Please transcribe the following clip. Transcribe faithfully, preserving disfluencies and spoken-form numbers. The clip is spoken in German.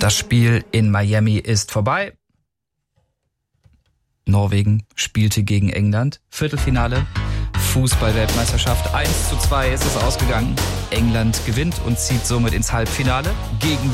Das Spiel in Miami ist vorbei. Norwegen spielte gegen England. Viertelfinale, Fußball-Weltmeisterschaft. eins zu zwei ist es ausgegangen. England gewinnt und zieht somit ins Halbfinale. Gegen